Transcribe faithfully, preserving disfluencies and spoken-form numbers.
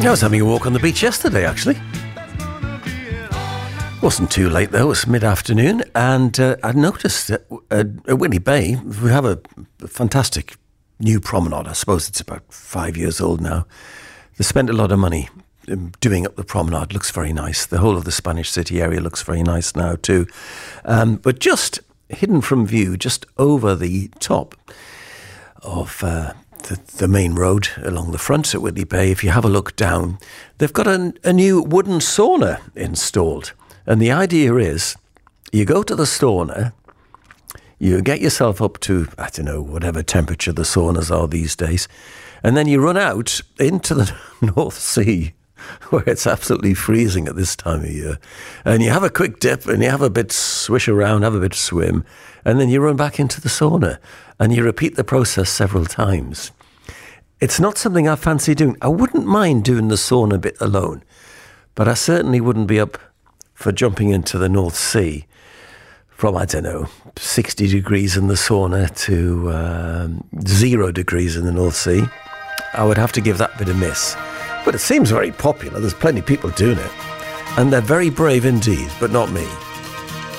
I was having a walk on the beach yesterday, actually. Wasn't too late, though. It was mid-afternoon, and uh, I noticed that uh, at Whitley Bay, we have a fantastic new promenade. I suppose it's about five years old now. They spent a lot of money doing up the promenade. Looks very nice. The whole of the Spanish City area looks very nice now, too. Um, but just hidden from view, just over the top of uh, the, the main road along the front at Whitley Bay, if you have a look down, they've got a, a new wooden sauna installed. And the idea is, you go to the sauna, you get yourself up to, I don't know, whatever temperature the saunas are these days, and then you run out into the North Sea, where it's absolutely freezing at this time of year, and you have a quick dip, and you have a bit swish around, have a bit of swim, and then you run back into the sauna, and you repeat the process several times. It's not something I fancy doing. I wouldn't mind doing the sauna bit alone, but I certainly wouldn't be up for jumping into the North Sea from, I don't know, sixty degrees in the sauna to um, zero degrees in the North Sea. I would have to give that bit a miss. But it seems very popular. There's plenty of people doing it. And they're very brave indeed, but not me.